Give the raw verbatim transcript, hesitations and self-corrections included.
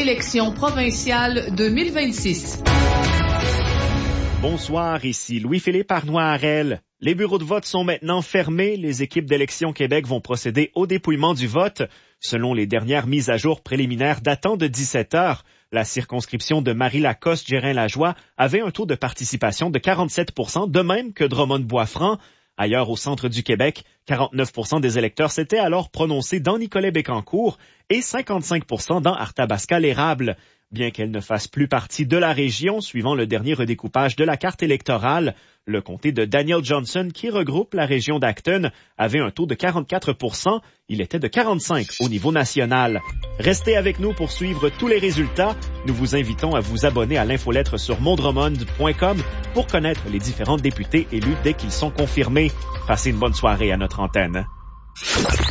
l'élection provinciale deux mille vingt-six. Bonsoir, ici Louis-Philippe Arnois-Harel. Les bureaux de vote sont maintenant fermés. Les équipes d'Élections Québec vont procéder au dépouillement du vote. Selon les dernières mises à jour préliminaires datant de dix-sept heures, la circonscription de Marie-Lacoste-Gérin-Lajoie avait un taux de participation de quarante-sept pour cent, de même que Drummond-Bois-Franc. Ailleurs, au centre du Québec, quarante-neuf pour cent des électeurs s'étaient alors prononcés dans Nicolet-Bécancour et cinquante-cinq pour cent dans Arthabasca-l'Érable. Bien qu'elle ne fasse plus partie de la région, suivant le dernier redécoupage de la carte électorale, le comté de Daniel Johnson, qui regroupe la région d'Acton, avait un taux de quarante-quatre pour cent. Il était de quarante-cinq au niveau national. Restez avec nous pour suivre tous les résultats. Nous vous invitons à vous abonner à l'infolettre sur mondromond point com pour connaître les différents députés élus dès qu'ils sont confirmés. Passez une bonne soirée à notre antenne.